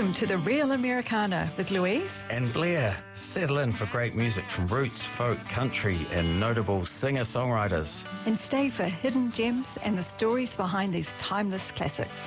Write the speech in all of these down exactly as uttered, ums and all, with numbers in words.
Welcome to The Real Americana with Louise and Blair. Settle in for great music from roots, folk, country and notable singer-songwriters. And stay for hidden gems and the stories behind these timeless classics.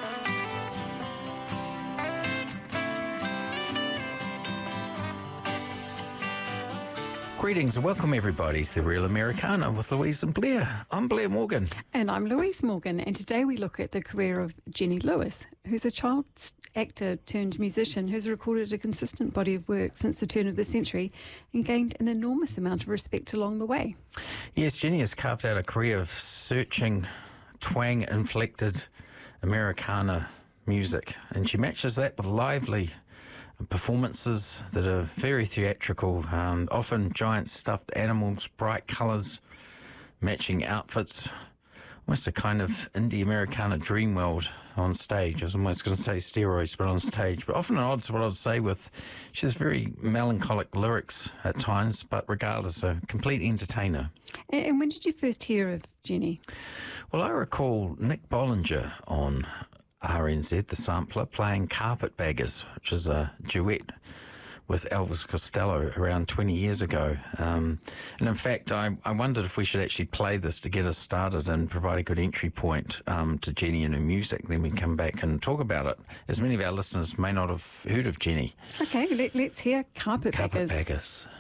Greetings and welcome everybody to The Real Americana with Louise and Blair. I'm Blair Morgan. And I'm Louise Morgan, and today we look at the career of Jenny Lewis, who's a child actor turned musician who's recorded a consistent body of work since the turn of the century and gained an enormous amount of respect along the way. Yes, Jenny has carved out a career of searching twang-inflected Americana music, and she matches that with lively performances that are very theatrical, um, often giant stuffed animals, bright colours, matching outfits, almost a kind of indie Americana dream world on stage. I was almost going to say steroids, but on stage. But often at odds, what I would say with, she has very melancholic lyrics at times, but regardless, a complete entertainer. And when did you first hear of Jenny? Well, I recall Nick Bollinger on R N Z, the sampler, playing Carpetbaggers, which is a duet with Elvis Costello around twenty years ago. Um, and in fact, I, I wondered if we should actually play this to get us started and provide a good entry point um, to Jenny and her music. Then we come back and talk about it, as many of our listeners may not have heard of Jenny. Okay, let, let's hear Carpetbaggers. Carpetbaggers.